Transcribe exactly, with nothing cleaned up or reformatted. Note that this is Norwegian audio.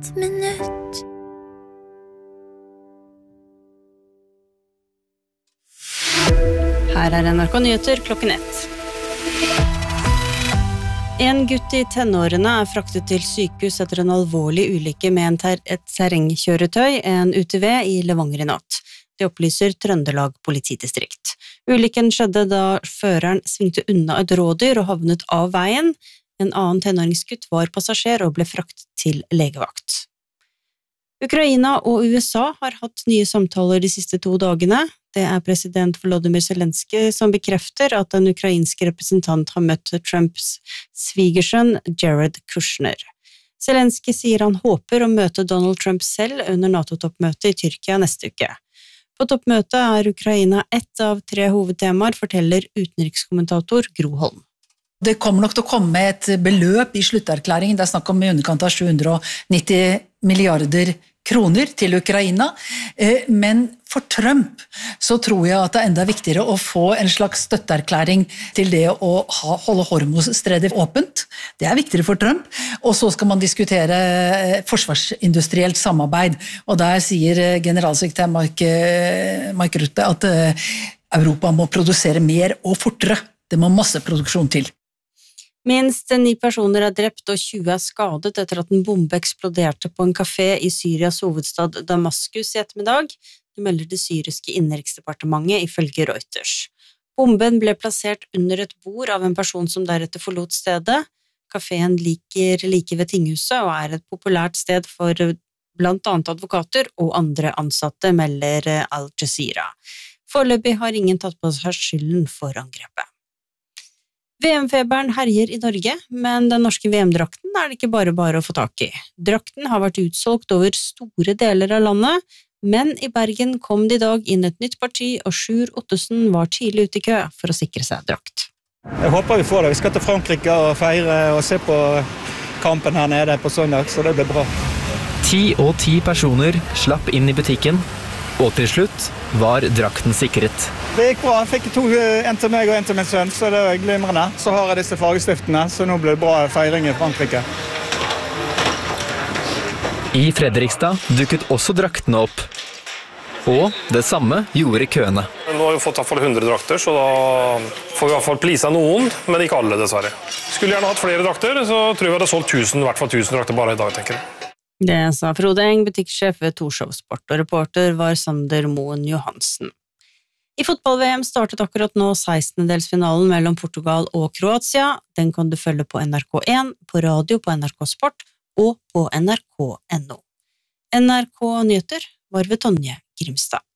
Ett minutt. Her er N R K Nyheter klokken ett. En gutt i tenårene er fraktet til sykehus etter en alvorlig ulykke med en ter- et terrengkjøretøy, en U T V, i Levanger i natt. Det opplyser Trøndelag politidistrikt. Ulykken skjedde da føreren svingte unna et rådyr og havnet av veien. En annen tenåringsgutt var passasjer og ble fraktet til legevakt. Ukraina og U S A har hatt nye samtaler de siste to dagene. Det er president Volodymyr Zelenskyj som bekrefter at en ukrainsk representant har møtt Trumps svigersønn Jared Kushner. Zelenskyj sier han håper å møte Donald Trump selv under NATO-toppmøtet i Tyrkia neste uke. På toppmøtet er Ukraina ett av tre hovedtemaer, forteller utenrikskommentator Gro Holm. Det kommer nok til å komme et beløp i slutterklæringen, det er snakk om i underkant av sju hundre nitti milliarder kroner til Ukraina, men for Trump så tror jeg at det er enda viktigere å få en slags støtteerklæring til det å ha, holde Hormuzstredet åpent. Det er viktigere for Trump, og så skal man diskutere forsvarsindustrielt samarbeid, og der sier generalsekretær Mark, Mark Rutte at Europa må produsere mer og fortere. Det må masseproduksjon til. Minst ni personer er drept og tjue er skadet etter at en bombe eksploderte på en kafé i Syrias hovedstad Damaskus i ettermiddag. Det melder det syriske innenriksdepartementet ifølge Reuters. Bomben ble plassert under et bord av en person som deretter forlot stedet. Kaféen ligger like ved tinghuset og er et populært sted for blant annet advokater og andre ansatte, melder Al Jazeera. Foreløpig har ingen tatt på seg skylden for angrepet. V M-feberen herjer i Norge, men den norske V M-drakten er det ikke bare bare å få tak i. Drakten har vært utsolgt over store deler av landet, men i Bergen kom det i dag inn et nytt parti, og Sjur Ottesen var tidlig ute i kø for å sikre seg drakt. Jeg håper vi får det. Vi skal til Frankrike og feire og se på kampen her nede på søndag, så det blir bra. Ti og ti personer slapp inn i butikken, og til slutt var drakten sikret. Det gikk bra. Jeg fikk to, en til meg og en til min sønn, så det var glimrende. Så har jeg disse fargestiftene, så nå blir det bra feiring i Frankrike. I Fredrikstad dukket også draktene opp. Og det samme gjorde køene. Nå har vi fått i hvert fall hundre drakter, så da får vi i hvert fall plisa noen, men ikke alle dessverre. Skulle gjerne hatt flere drakter, så tror jeg vi hadde solgt tusen, i hvert fall tusen drakter bare i dag, tenker jeg. Det sa Frode Eng, butikksjef ved Torshov Sport, og reporter var Sander Moen Johansen. I fotball-V M startet akkurat nå sekstendedelsfinalen mellom Portugal og Kroatia. Den kan du følge på N R K én, på radio på N R K Sport og på N R K punktum N O. N R K Nyheter var ved Tonje Grimstad.